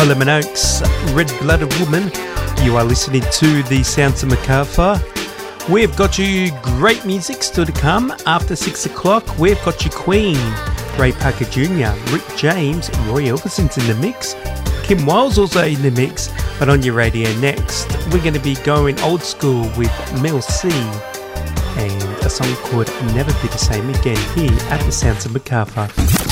Parliament Oaks, Red-Blooded Woman. You are listening to the Sounds of Macarthur. We've got you great music still to come. After 6 o'clock, we've got you Queen, Ray Parker Jr., Rick James, Roy Orbison's in the mix, Kim Wilde's also in the mix. But on your radio next, we're going to be going old school with Mel C and a song called Never Be the Same Again here at the Sounds of Macarthur.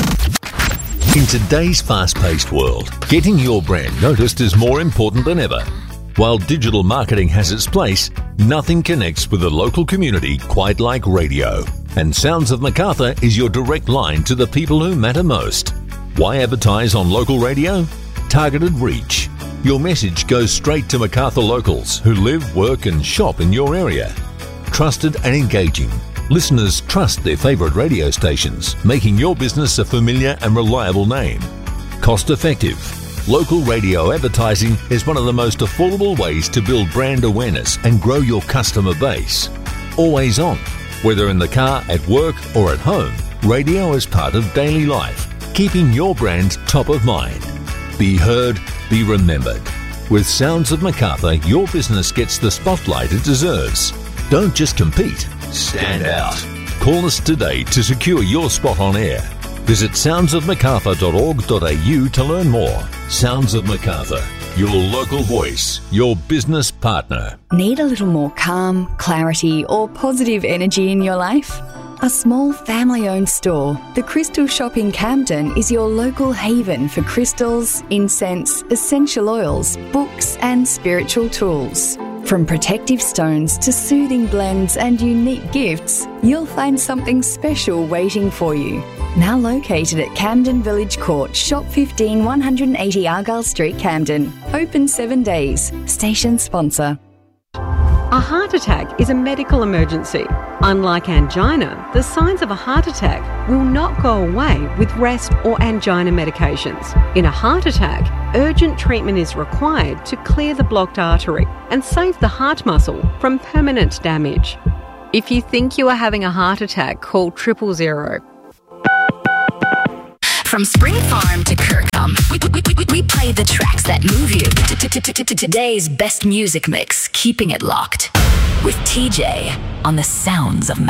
In today's fast-paced world, getting your brand noticed is more important than ever. While digital marketing has its place, nothing connects with the local community quite like radio. And Sounds of Macarthur is your direct line to the people who matter most. Why advertise on local radio? Targeted reach. Your message goes straight to Macarthur locals who live, work and shop in your area. Trusted and engaging. Listeners trust their favourite radio stations, making your business a familiar and reliable name. Cost effective. Local radio advertising is one of the most affordable ways to build brand awareness and grow your customer base. Always on. Whether in the car, at work or at home, radio is part of daily life, keeping your brand top of mind. Be heard, be remembered. With Sounds of Macarthur, your business gets the spotlight it deserves. Don't just compete, stand out. Call us today to secure your spot on air. Visit soundsofmacarthur.org.au to learn more. Sounds of Macarthur, your local voice, your business partner. Need a little more calm, clarity or positive energy in your life? A small family-owned store, The Crystal Shop in Camden, is your local haven for crystals, incense, essential oils, books and spiritual tools. From protective stones to soothing blends and unique gifts, you'll find something special waiting for you. Now located at Camden Village Court, Shop 15, 180 Argyle Street, Camden. Open 7 days. Station sponsor. A heart attack is a medical emergency. Unlike angina, the signs of a heart attack will not go away with rest or angina medications. In a heart attack, urgent treatment is required to clear the blocked artery and save the heart muscle from permanent damage. If you think you are having a heart attack, call 000. From Spring Farm to Kirkham, we play the tracks that move you. Today's best music mix, keeping it locked with TJ on the Sounds of